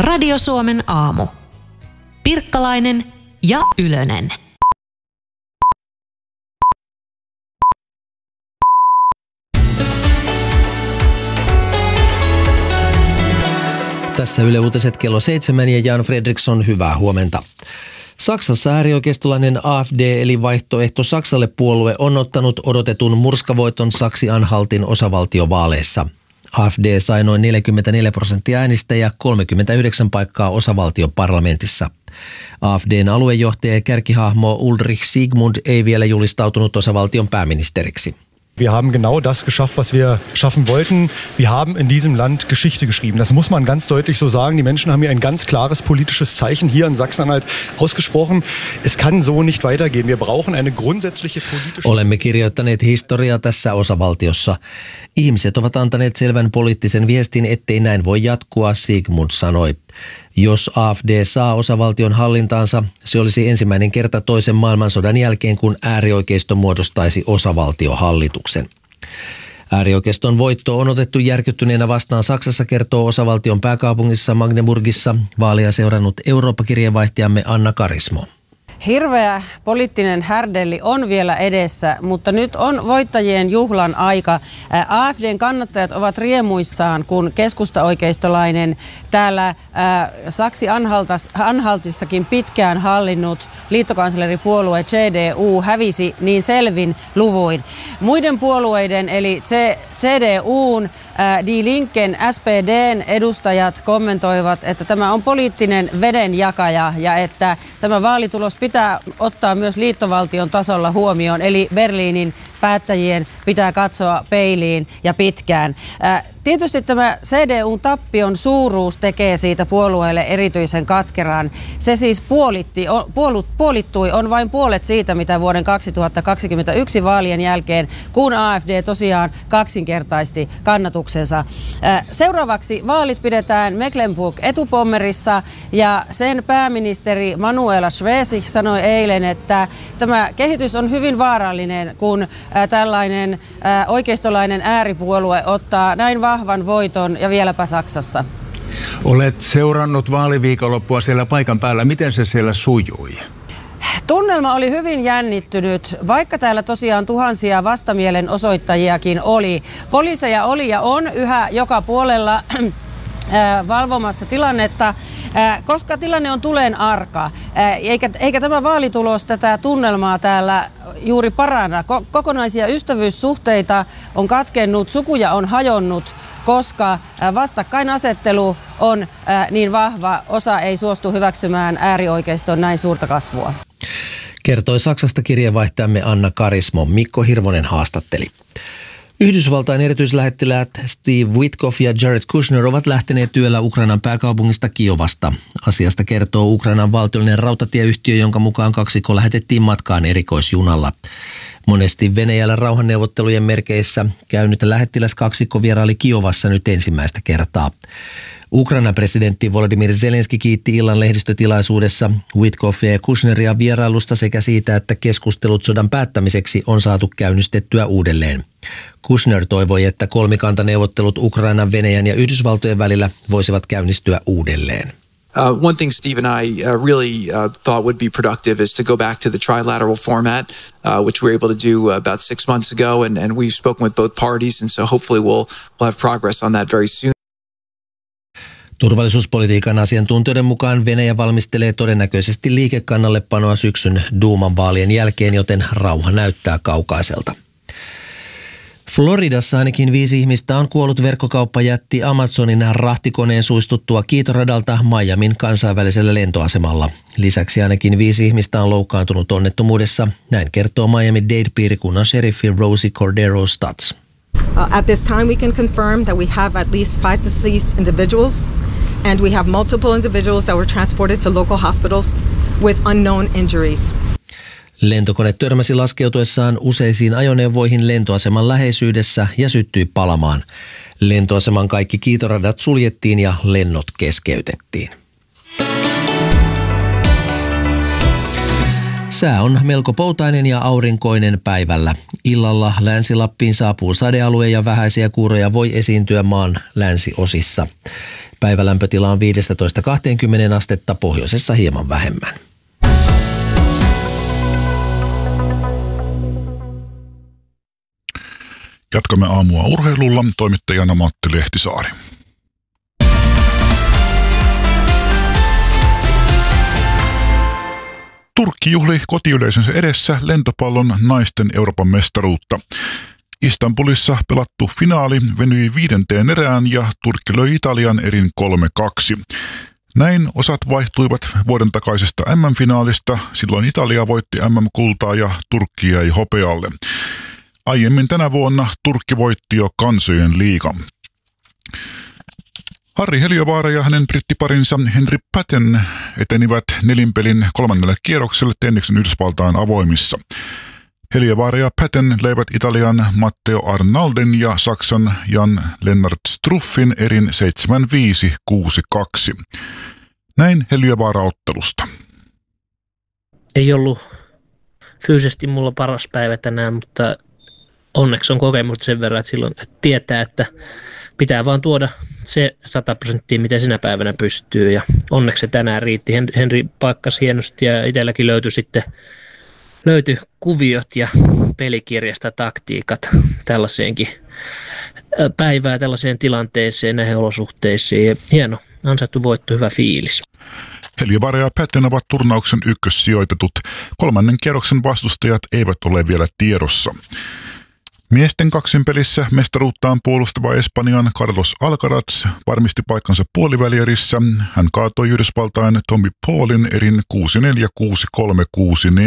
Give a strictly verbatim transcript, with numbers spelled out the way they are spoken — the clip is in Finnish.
Radio Suomen aamu. Pirkkalainen ja Ylönen. Tässä Yle Uutiset kello seitsemän ja Jan Fredriksson, hyvää huomenta. Saksassa äärioikeistolainen A F D eli vaihtoehto Saksalle puolue on ottanut odotetun murskavoiton Saksi-Anhaltin osavaltiovaaleissa. A F D sai noin neljäkymmentäneljä prosenttia äänistä ja kolmekymmentäyhdeksän paikkaa osavaltioparlamentissa. A F D:n aluejohtaja ja kärkihahmo Ulrich Siegmund ei vielä julistautunut osavaltion pääministeriksi. Wir haben genau das geschafft, was wir schaffen wollten. Wir haben in diesem Land Geschichte geschrieben. Das muss man ganz deutlich so sagen. Die Menschen haben hier ein ganz klares politisches Zeichen hier in Sachsen-Anhalt ausgesprochen. Es kann so nicht weitergehen. Wir brauchen eine grundsätzliche politische... Olemme kirjoittaneet historiaa tässä osavaltiossa. Ihmiset ovat antaneet selvän poliittisen viestin, ettei näin voi jatkua, Sigmund sanoi. Jos A F D saa osavaltion hallintaansa, se olisi ensimmäinen kerta toisen maailmansodan jälkeen, kun äärioikeisto muodostaisi osavaltiohallituksen. Äärioikeiston voitto on otettu järkyttyneenä vastaan Saksassa, kertoo osavaltion pääkaupungissa Magdeburgissa vaalia seurannut Eurooppa-kirjeenvaihtajamme Anna Karismo. Hirveä poliittinen härdelli on vielä edessä, mutta nyt on voittajien juhlan aika. A F D:n kannattajat ovat riemuissaan, kun keskustaoikeistolainen täällä Saksi-Anhaltissakin pitkään hallinnut liittokansleripuolue C D U hävisi niin selvin luvuin. Muiden puolueiden eli C D U:n, Die Linken, S P D:n edustajat kommentoivat, että tämä on poliittinen vedenjakaja ja että tämä vaalitulos pitää ottaa myös liittovaltion tasolla huomioon, eli Berliinin päättäjien pitää katsoa peiliin ja pitkään. Tietysti tämä C D U:n tappion suuruus tekee siitä puolueelle erityisen katkeran. Se siis puolitti, puolut, puolittui, on vain puolet siitä, mitä vuoden kaksituhattakaksikymmentäyksi vaalien jälkeen, kun A F D tosiaan kaksinkertaisti kannatuksensa. Seuraavaksi vaalit pidetään Mecklenburg-Etupommerissa ja sen pääministeri Manuela Schwesig sanoi eilen, että tämä kehitys on hyvin vaarallinen, kun tällainen oikeistolainen ääripuolue ottaa näin vahvan voiton ja vieläpä Saksassa. Olet seurannut vaaliviikonloppua siellä paikan päällä. Miten se siellä sujui? Tunnelma oli hyvin jännittynyt, vaikka täällä tosiaan tuhansia vastamielenosoittajiakin oli. Poliiseja oli ja on yhä joka puolella valvomassa tilannetta, koska tilanne on tuleen arka, eikä, eikä tämä vaalitulos tätä tunnelmaa täällä juuri paranna. Kokonaisia ystävyyssuhteita on katkennut, sukuja on hajonnut, koska vastakkainasettelu on niin vahva, osa ei suostu hyväksymään äärioikeiston näin suurta kasvua. Kertoi Saksasta kirjeenvaihtajamme Anna Karismo. Mikko Hirvonen haastatteli. Yhdysvaltain erityislähettiläät Steve Witkoff ja Jared Kushner ovat lähteneet työllä Ukrainan pääkaupungista Kiovasta. Asiasta kertoo Ukrainan valtiollinen rautatieyhtiö, jonka mukaan kaksikko lähetettiin matkaan erikoisjunalla. Monesti Venäjällä rauhanneuvottelujen merkeissä käynyt lähettiläskaksikko vieraili Kiovassa nyt ensimmäistä kertaa. Ukrainan presidentti Volodymyr Zelenski kiitti illan lehdistötilaisuudessa Witkoffia ja Kushneria vierailusta sekä siitä, että keskustelut sodan päättämiseksi on saatu käynnistettyä uudelleen. Kushner toivoi, että kolmikantaneuvottelut Ukrainan, Venäjän ja Yhdysvaltojen välillä voisivat käynnistyä uudelleen. Uh, one thing Steve and I uh, really uh, thought would be productive is to go back to the trilateral format, uh, which we were able to do about six months ago, and, and we've spoken with both parties, and so hopefully we'll, we'll have progress on that very soon. Turvallisuuspolitiikan asiantuntijoiden mukaan Venäjä valmistelee todennäköisesti liikekannallepanoa syksyn Duuman vaalien jälkeen, joten rauha näyttää kaukaiselta. Floridassa ainakin viisi ihmistä on kuollut verkkokauppajätti Amazonin rahtikoneen suistuttua kiitoradalta Miamin kansainvälisellä lentoasemalla. Lisäksi ainakin viisi ihmistä on loukkaantunut onnettomuudessa. Näin kertoo Miami-Dade-piirikunnan sheriffi Rosie Cordero Stutz. Uh, at this time we can confirm that we have at least five deceased individuals and we have multiple individuals that were transported to local hospitals with unknown injuries. Lentokone törmäsi laskeutuessaan useisiin ajoneuvoihin lentoaseman läheisyydessä ja syttyi palamaan. Lentoaseman kaikki kiitoradat suljettiin ja lennot keskeytettiin. Sää on melko poutainen ja aurinkoinen päivällä. Illalla Länsi-Lappiin saapuu sadealue ja vähäisiä kuuroja voi esiintyä maan länsiosissa. Päivälämpötila on viisitoista kaksikymmentä astetta, pohjoisessa hieman vähemmän. Jatkamme aamua urheilulla, toimittajana Matti Lehtisaari. Turkki juhli kotiyleisönsä edessä lentopallon naisten Euroopan mestaruutta. Istanbulissa pelattu finaali venyi viidenteen erään ja Turkki löi Italian erin kolme kaksi. Näin osat vaihtuivat vuoden takaisesta M M-finaalista. Silloin Italia voitti M M-kultaa ja Turkki jäi hopealle. Aiemmin tänä vuonna Turkki voitti jo kansojen liigan. Harri Heliövaara ja hänen brittiparinsa Henry Patten etenivät nelinpelin kolmannelle kierrokselle tenniksen Yhdysvaltain avoimissa. Heliövaara ja Patten leivät Italian Matteo Arnaldin ja Saksan Jan Lennart Struffin erin seitsemän viisi kuusi kaksi. Näin Heliövaara ottelusta. Ei ollut fyysisesti mulla paras päivä tänään, mutta onneksi on kokemusta sen verran, että silloin että tietää, että pitää vaan tuoda se sata prosenttia, mitä sinä päivänä pystyy. Ja onneksi se tänään riitti. Henri paikkasi hienosti ja itselläkin löytyi sitten löytyi kuviot ja pelikirjasta taktiikat tällaiseenkin päivää, tällaiseen tilanteeseen, näihin olosuhteisiin. Ja hieno, ansaittu voitto, hyvä fiilis. Heliövaara ja Patten ovat turnauksen ykkössijoitetut. Kolmannen kierroksen vastustajat eivät ole vielä tiedossa. Miesten kaksinpelissä mestaruuttaan puolustava Espanjan Carlos Alcaraz varmisti paikkansa puolivälierissä. Hän kaatoi Yhdysvaltain Tommy Paulin erin kuusi neljä kuusi kolme kuusi neljä.